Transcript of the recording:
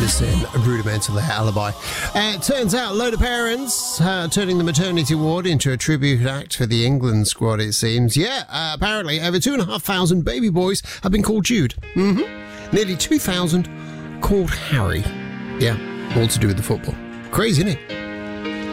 Just in rudimental alibi. Turns out a load of parents turning the maternity ward into a tribute act for the England squad, it seems. Yeah, apparently over 2,500 baby boys have been called Jude. Nearly 2,000 called Harry. Yeah, all to do with the football. Crazy, isn't it?